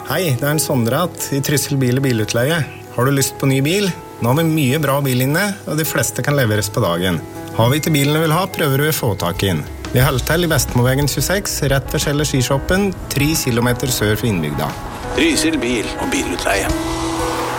Hei, det en Sondrat I Trysil bil- og bilutleie. Har du lyst på ny bil? Nå har vi mye bra bil inne, og de fleste kan leveres på dagen. Har vi ikke bilen du vil ha, prøver du å få tak inn. Vi holder til I Vestmovegen 26, rett ved Kjeller skishoppen, 3 kilometer sør for innbygda. Trysil bil- og bilutleie.